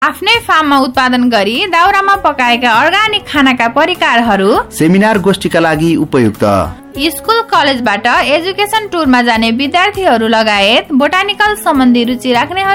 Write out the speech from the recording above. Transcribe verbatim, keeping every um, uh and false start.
आफ्नै फार्ममा उत्पादन गरी दाउरामा पकाएका अर्गानिक खानाका परिकारहरू सेमिनार गोष्ठीका लागि उपयुक्त। स्कुल कलेजबाट एजुकेसन टुरमा जाने विद्यार्थीहरू लगायत बोटानिकल सम्बन्धी रुचि राख्नेहरू